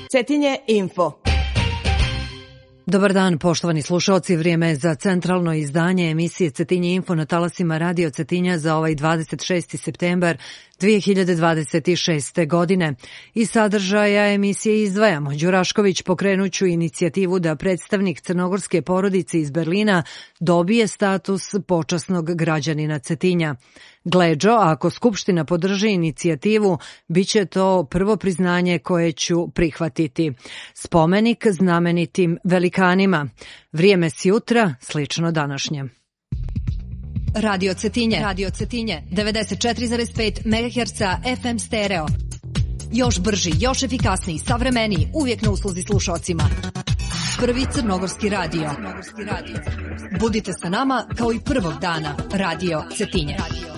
Cetinje Info. Dobar dan, poštovani slušaoci. Vrijeme je za centralno izdanje emisije Cetinje Info na talasima Radio Cetinja za ovaj 26. septembar 2026. godine. Iz sadržaja emisije izdvajamo: Đurašković pokrenuću inicijativu da predstavnik crnogorske porodice iz Berlina dobije status počasnog građanina Cetinja. Gleđo, ako Skupština podrži inicijativu, bit će to prvo priznanje koje ću prihvatiti. Spomenik znamenitim velikanima. Vrijeme s jutra, slično današnjem. Radio Cetinje, 94,5 MHz FM stereo. Još brži, još efikasniji, savremeniji, uvijek na usluzi slušalcima. Prvi crnogorski radio. Budite sa nama kao i prvog dana. Radio Cetinje.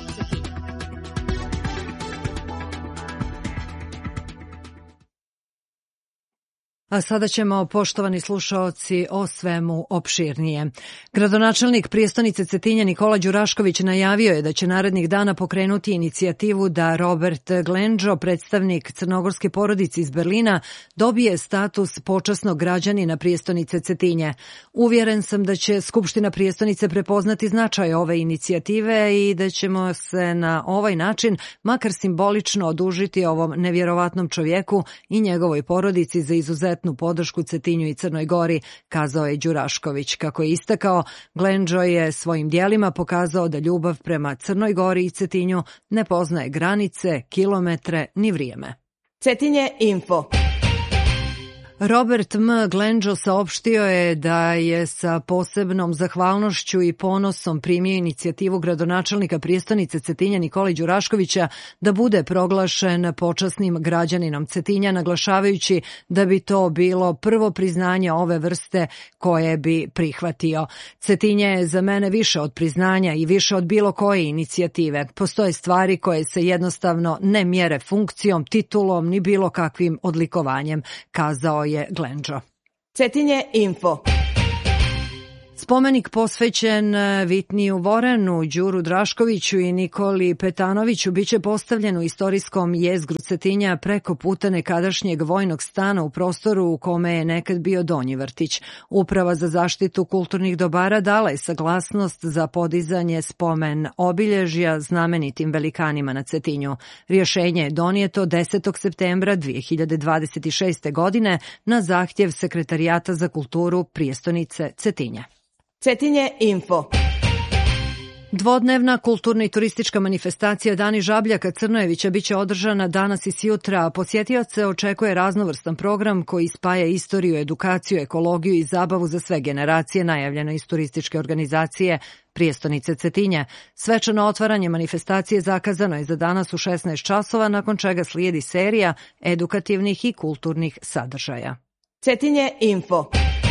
A sada ćemo, poštovani slušaoci, o svemu opširnije. Gradonačelnik prijestonice Cetinja Nikola Đurašković najavio je da će narednih dana pokrenuti inicijativu da Robert Glenđo, predstavnik crnogorske porodice iz Berlina, dobije status počasnog građanina prijestonice Cetinje. Uvjeren sam da će Skupština prijestonice prepoznati značaj ove inicijative i da ćemo se na ovaj način makar simbolično odužiti ovom nevjerovatnom čovjeku i njegovoj porodici za izuzetnu podršku Cetinju i Crnoj Gori, kazao je Đurašković. Kako je istakao, Glenđo je svojim dijelima pokazao da ljubav prema Crnoj Gori i Cetinju ne poznaje granice, kilometre ni vrijeme. Cetinje Info. Robert M. Glenđo saopštio je da je sa posebnom zahvalnošću i ponosom primio inicijativu gradonačelnika prijestonice Cetinja Nikole Đuraškovića da bude proglašen počasnim građaninom Cetinja, naglašavajući da bi to bilo prvo priznanje ove vrste koje bi prihvatio. Cetinje je za mene više od priznanja i više od bilo koje inicijative. Postoje stvari koje se jednostavno ne mjere funkcijom, titulom ni bilo kakvim odlikovanjem, kazao je Glenđo. Cetinje Info. Spomenik posvećen Vitniju Vorenu, Đuru Draškoviću i Nikoli Petanoviću biće postavljen u istorijskom jezgru Cetinja preko puta nekadašnjeg vojnog stana u prostoru u kome je nekad bio Donji vrtić. Uprava za zaštitu kulturnih dobara dala je saglasnost za podizanje spomen obilježja znamenitim velikanima na Cetinju. Rješenje je donijeto 10. septembra 2026. godine na zahtjev Sekretarijata za kulturu prijestonice Cetinja. Cetinje Info. Dvodnevna kulturna i turistička manifestacija Dani Žabljaka Crnojevića biće održana danas i sjutra, a posjetioce očekuje raznovrstan program koji spaja istoriju, edukaciju, ekologiju i zabavu za sve generacije, najavljeno iz turističke organizacije prijestonice Cetinja. Svečano otvaranje manifestacije zakazano je za danas u 16 časova, nakon čega slijedi serija edukativnih i kulturnih sadržaja. Cetinje Info.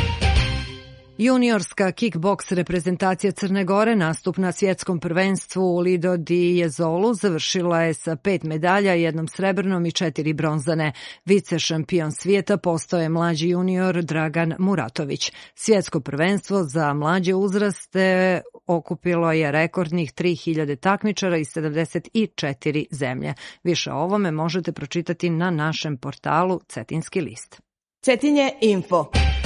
Juniorska kickboks reprezentacija Crne Gore nastup na svjetskom prvenstvu u Lido di Jezolu završila je sa 5 medalja, 1 srebrnom i 4 bronzane. Vice šampion svijeta postao je mlađi junior Dragan Muratović. Svjetsko prvenstvo za mlađe uzraste okupilo je rekordnih 3000 takmičara iz 74 zemlje. Više o ovome možete pročitati na našem portalu Cetinski list. Cetinje Info.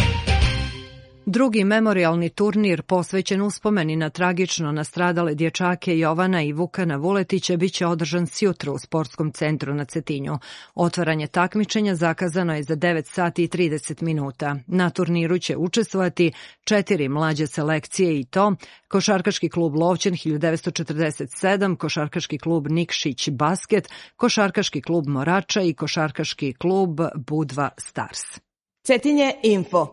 Drugi memorijalni turnir posvećen uspomeni na tragično nastradale dječake Jovana i Vukana Vuletića biće održan sjutra u sportskom centru na Cetinju. Otvaranje takmičenja zakazano je za 9 sati i 30 minuta. Na turniru će učestvovati 4 mlađe selekcije i to: Košarkaški klub Lovćen 1947, Košarkaški klub Nikšić Basket, Košarkaški klub Morača i Košarkaški klub Budva Stars. Cetinje Info.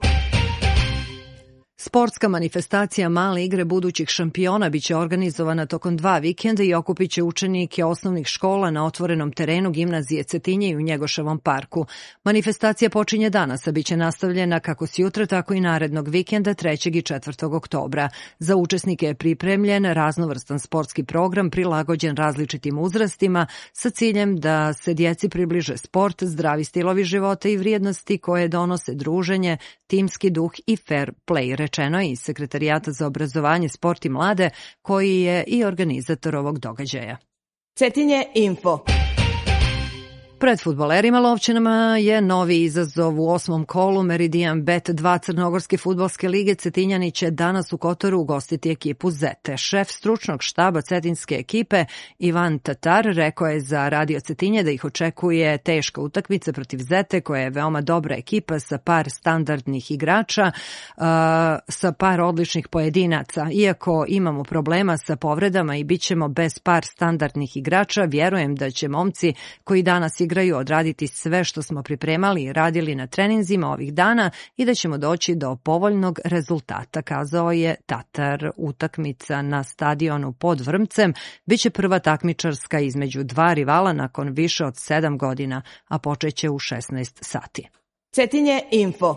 Sportska manifestacija Male igre budućih šampiona biće organizovana tokom 2 vikenda i okupit će učenike osnovnih škola na otvorenom terenu gimnazije Cetinje i u Njegoševom parku. Manifestacija počinje danas, a biće nastavljena kako sjutra, tako i narednog vikenda 3. i 4. oktobra. Za učesnike je pripremljen raznovrstan sportski program prilagođen različitim uzrastima sa ciljem da se djeci približe sport, zdravi stilovi života i vrijednosti koje donose druženje, timski duh i fair play, rečeno je iz Sekretarijata za obrazovanje, sport i mlade, koji je i organizator ovog događaja. Cetinje Info. Pred fudbalerima Lovćenama je novi izazov u 8. kolu Meridian Bet 2 Crnogorske fudbalske lige. Cetinjani će danas u Kotoru ugostiti ekipu Zete. Šef stručnog štaba cetinske ekipe Ivan Tatar rekao je za Radio Cetinje da ih očekuje teška utakmica protiv Zete, koja je veoma dobra ekipa sa par standardnih igrača, sa par odličnih pojedinaca. Iako imamo problema sa povredama i bit ćemo bez par standardnih igrača, vjerujem da će momci koji danas igraju odraditi sve što smo pripremali i radili na treninzima ovih dana i da ćemo doći do povoljnog rezultata, kazao je Tatar. Utakmica na stadionu pod Vrmcem biće prva takmičarska između dva rivala nakon više od 7 godina, a počeće u 16 sati. Cetinje Info.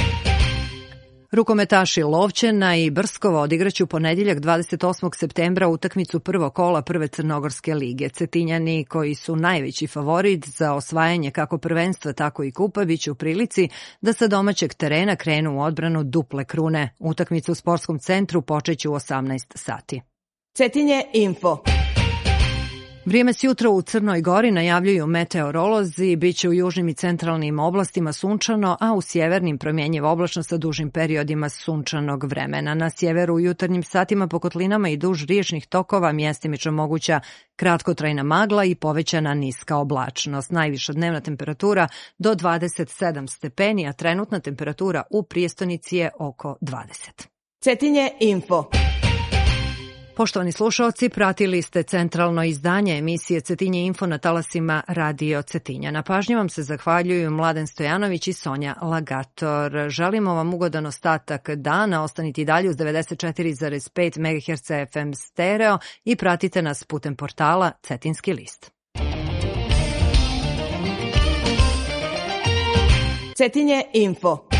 Rukometaši Lovćena i Brskova odigraću ponedjeljak 28. septembra utakmicu prvog kola Prve Crnogorske lige. Cetinjani, koji su najveći favorit za osvajanje kako prvenstva, tako i kupa, bit će u prilici da sa domaćeg terena krenu u odbranu duple krune. Utakmicu u sportskom centru počeće u 18 sati. Cetinje Info. Vrijeme s jutra u Crnoj Gori najavljuju meteorolozi, bit će u južnim i centralnim oblastima sunčano, a u sjevernim promjenjivo oblačno sa dužim periodima sunčanog vremena. Na sjeveru u jutarnjim satima po kotlinama i duž riječnih tokova mjestimično moguća kratkotrajna magla i povećana niska oblačnost. Najviša dnevna temperatura do 27 stepeni, a trenutna temperatura u prijestonici je oko 20. Cetinje Info. Poštovani slušalci, pratili ste centralno izdanje emisije Cetinje Info na talasima Radio Cetinja. Na pažnji vam se zahvaljuju Mladen Stojanović i Sonja Lagator. Želimo vam ugodan ostatak dana, ostanite i dalje uz 94,5 MHz FM stereo i pratite nas putem portala Cetinski list. Cetinje Info.